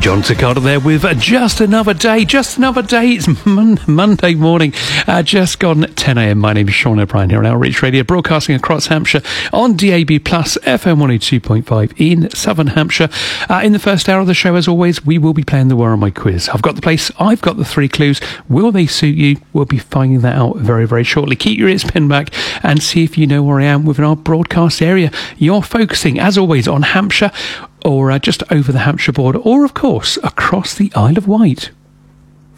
John Cicada there with Just Another Day. Just another day. It's Monday morning, just gone 10 a.m. My name is Sean O'Brien here on Outreach Radio, broadcasting across Hampshire on DAB+, FM 102.5 in Southern Hampshire. In the first hour of the show, as always, we will be playing the Where Am I quiz. I've got the place, I've got the 3 clues. Will they suit you? We'll be finding that out very, very shortly. Keep your ears pinned back and see if you know where I am within our broadcast area. You're focusing, as always, on Hampshire, or just over the Hampshire border, or, of course, across the Isle of Wight.